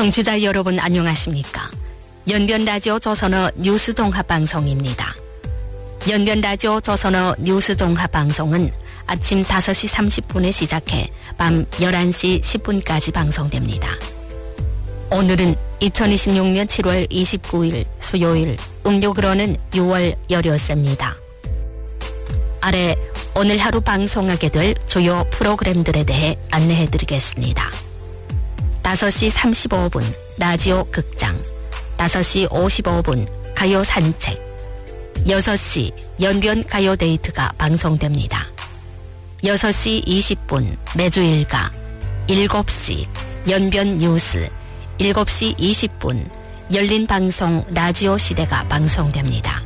청취자 여러분 안녕하십니까? 연변라디오 조선어 뉴스 종합방송입니다. 연변라디오 조선어 뉴스 종합방송은 아침 5시 30분에 시작해 밤 11시 10분까지 방송됩니다. 오늘은 2026년 7월 29일 수요일, 음력으로는 6월 열흘째입니다. 아래 오늘 하루 방송하게 될 주요 프로그램들에 대해 안내해드리겠습니다. 5시 35분 라디오 극장, 5시 55분 가요 산책, 6시 연변 가요 데이트가 방송됩니다. 6시 20분 매주 일가, 7시 연변 뉴스, 7시 20분 열린 방송 라디오 시대가 방송됩니다.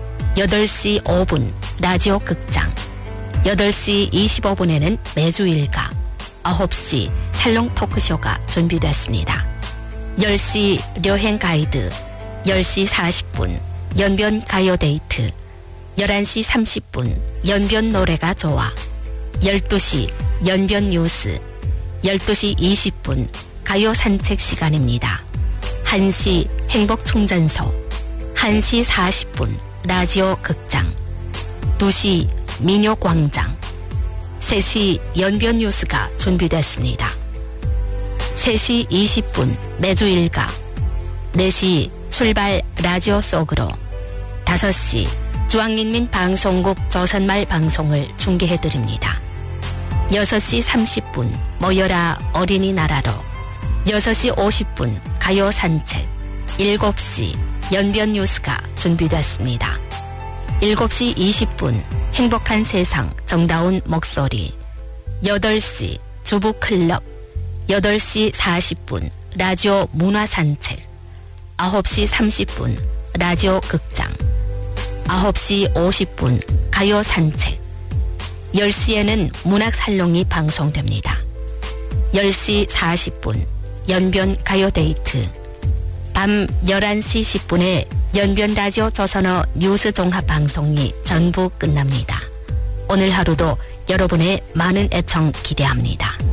8시 5분 라디오 극장, 8시 25분에는 매주 일가, 9시 살롱 토크쇼가 준비됐습니다. 10시 여행 가이드, 10시 40분 연변 가요 데이트, 11시 30분 연변 노래가 좋아, 12시 연변 뉴스, 12시 20분 가요 산책 시간입니다. 1시 행복충전소, 1시 40분 라디오 극장, 2시 민요광장, 3시 연변 뉴스가 준비됐습니다. 3시 20분 매주 일가, 4시 출발 라디오 속으로, 5시 중앙인민 방송국 조선말 방송을 중계해드립니다. 6시 30분 모여라 어린이나라로, 6시 50분 가요 산책, 7시 연변 뉴스가 준비됐습니다. 7시 20분 행복한 세상 정다운 목소리, 8시 주부클럽, 8시 40분 라디오 문화산책, 9시 30분 라디오 극장, 9시 50분 가요 산책, 10시에는 문학살롱이 방송됩니다. 10시 40분 연변 가요 데이트, 밤 11시 10분에 연변 라디오 조선어 뉴스 종합 방송이 전부 끝납니다. 오늘 하루도 여러분의 많은 애청 기대합니다.